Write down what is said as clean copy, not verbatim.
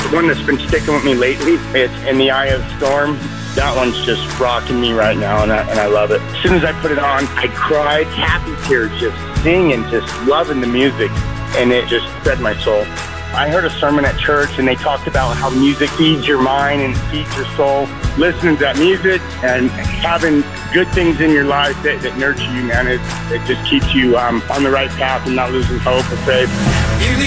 one that's been sticking with me lately. It's In the Eye of the Storm. That one's just rocking me right now, and I love it. As soon as I put it on, I cried, happy tears, just singing, just loving the music, and it just fed my soul. I heard a sermon at church, and they talked about how music feeds your mind and feeds your soul. Listening to that music and having good things in your life that nurture you, man, it just keeps you on the right path and not losing hope or faith.